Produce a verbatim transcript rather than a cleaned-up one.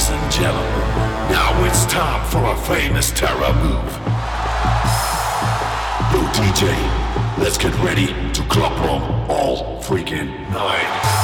Ladies and gentlemen, now it's time for a famous terror move. Yo, D J, let's get ready to club room all freaking night.